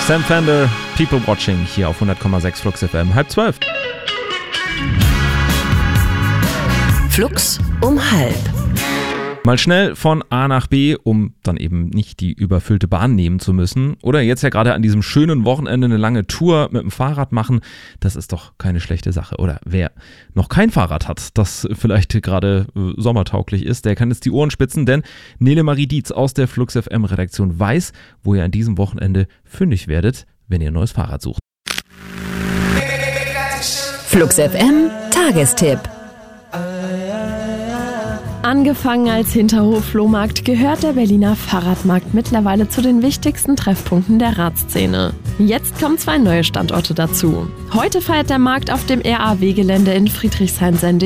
Sam Fender, People Watching, hier auf 100,6 Flux FM, 11:30. Flux um 11. Mal schnell von A nach B, um dann eben nicht die überfüllte Bahn nehmen zu müssen. Oder jetzt ja gerade an diesem schönen Wochenende eine lange Tour mit dem Fahrrad machen. Das ist doch keine schlechte Sache. Oder wer noch kein Fahrrad hat, das vielleicht gerade sommertauglich ist, der kann jetzt die Ohren spitzen, denn Nele Marie Dietz aus der Flux FM Redaktion weiß, wo ihr an diesem Wochenende fündig werdet, wenn ihr ein neues Fahrrad sucht. Flux FM Tagestipp. Angefangen als Hinterhof-Flohmarkt gehört der Berliner Fahrradmarkt mittlerweile zu den wichtigsten Treffpunkten der Radszene. Jetzt kommen 2 neue Standorte dazu. Heute feiert der Markt auf dem RAW-Gelände in Friedrichshain sein